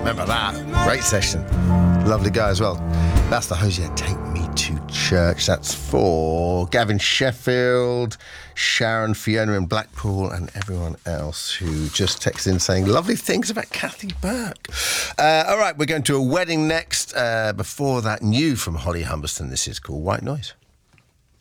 remember that. Great session. Lovely guy as well. That's the Hosier Take Me to Church. That's for Gavin Sheffield, Sharon, Fiona in Blackpool, and everyone else who just texted in saying lovely things about Kathy Burke. All right, we're going to a wedding next. Before that, new from Holly Humberston. This is called White Noise.